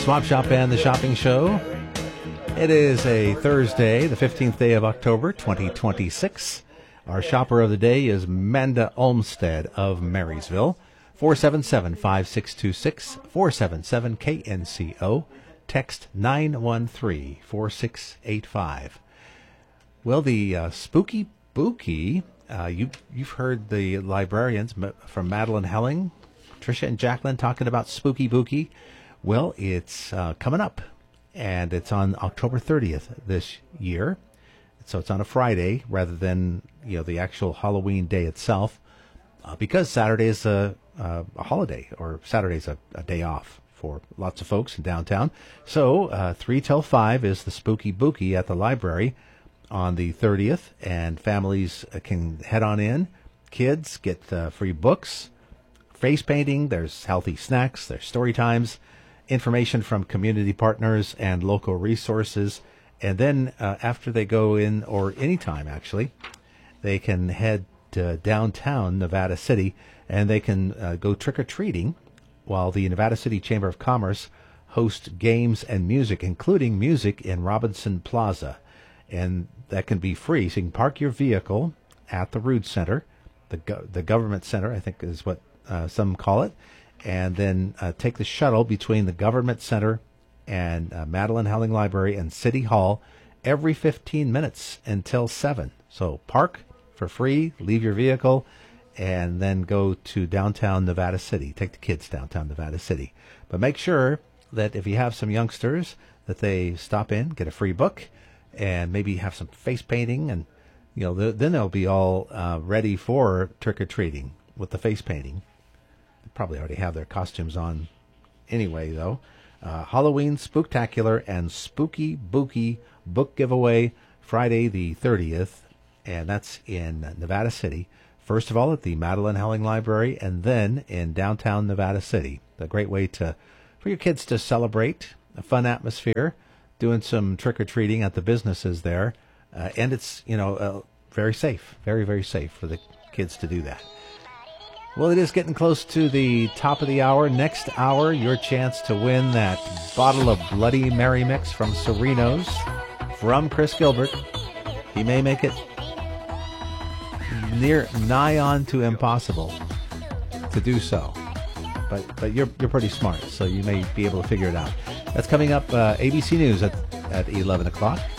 Swap Shop and the Shopping Show. It is a Thursday, the 15th day of October, 2026. Our shopper of the day is Manda Olmstead of Marysville. 477-5626, 477-KNCO, text 913-4685. Well, the Spooky Bookie, you've heard the librarians from Madeline Helling, Tricia and Jacqueline talking about Spooky Bookie. Well, it's coming up, and it's on October 30th this year. So it's on a Friday rather than the actual Halloween day itself, because Saturday is a holiday, or Saturday's a day off for lots of folks in downtown. So 3 till 5 is the Spooky Bookie at the library on the 30th, and families can head on in. Kids get free books, face painting, there's healthy snacks, there's story times, information from community partners and local resources. And then after they go in, or anytime actually, they can head to downtown Nevada City, and they can go trick-or-treating while the Nevada City Chamber of Commerce hosts games and music, including music in Robinson Plaza. And that can be free. So you can park your vehicle at the Rood Center, the government center, I think is what some call it, and then take the shuttle between the government center and Madeline Helling Library and City Hall every 15 minutes until 7. So park for free, leave your vehicle, and then go to downtown Nevada City. Take the kids downtown Nevada City. But make sure that if you have some youngsters, that they stop in, get a free book, and maybe have some face painting, and then they'll be all ready for trick-or-treating with the face painting. They probably already have their costumes on anyway, though. Halloween Spooktacular and Spooky Bookie book giveaway Friday the 30th, and that's in Nevada City. First of all at the Madeline Helling Library, and then in downtown Nevada City. A great way for your kids to celebrate, a fun atmosphere, doing some trick-or-treating at the businesses there, and it's very safe, very, very safe for the kids to do that. Well, it is getting close to the top of the hour. Next hour, your chance to win that bottle of Bloody Mary mix from Serenos from Chris Gilbert. He may make it nigh on to impossible to do so, but you're pretty smart, so you may be able to figure it out. That's coming up, ABC News at 11 o'clock.